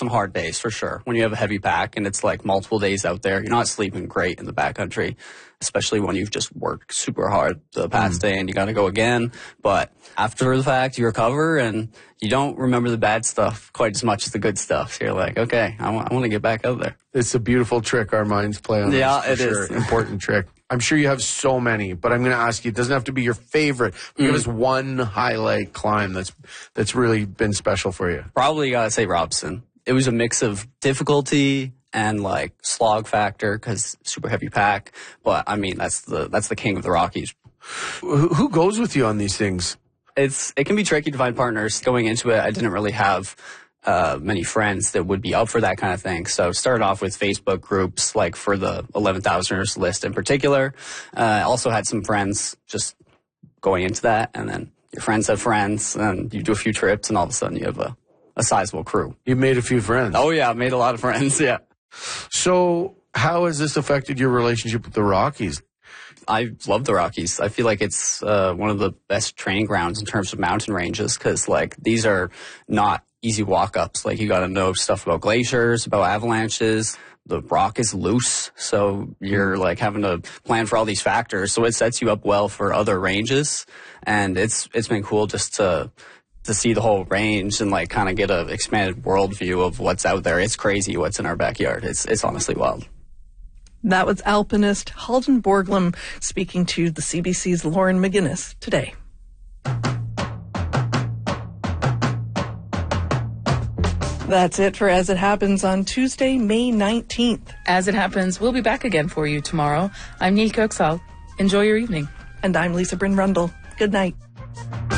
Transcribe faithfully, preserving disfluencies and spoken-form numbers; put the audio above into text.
some hard days for sure. When you have a heavy pack and it's like multiple days out there, you're not sleeping great in the backcountry, especially when you've just worked super hard the past mm. day and you got to go again. But after the fact, you recover and you don't remember the bad stuff quite as much as the good stuff. So you're like, okay, I want, I want to get back out there. It's a beautiful trick our minds play on. Yeah, this, it sure. is. Important trick. I'm sure you have so many, but I'm going to ask you, it doesn't have to be your favorite. Mm. Give us one highlight climb that's that's really been special for you. Probably got to say Robson. It was a mix of difficulty and like slog factor because super heavy pack. But I mean, that's the that's the king of the Rockies. Who, who goes with you on these things? It's it can be tricky to find partners. Going into it, I didn't really have uh many friends that would be up for that kind of thing. So started off with Facebook groups, like for the eleven thousanders list in particular. I uh, also had some friends just going into that, and then your friends have friends, and you do a few trips, and all of a sudden you have a, a sizable crew. You made a few friends. Oh, yeah, I made a lot of friends, yeah. So how has this affected your relationship with the Rockies? I love the Rockies. I feel like it's uh, one of the best training grounds in terms of mountain ranges because, like, these are not easy walk-ups. Like, you got to know stuff about glaciers, about avalanches. The rock is loose, so you're, like, having to plan for all these factors. So it sets you up well for other ranges, and it's it's been cool just to to see the whole range and, like, kind of get an expanded worldview of what's out there. It's crazy what's in our backyard. It's it's honestly wild. That was alpinist Halden Borglum speaking to the C B C's Lauren McGinnis today. That's it for As It Happens on Tuesday, May nineteenth. As It Happens, we'll be back again for you tomorrow. I'm Neil Kirksall. Enjoy your evening. And I'm Lisa Bryn Rundle. Good night.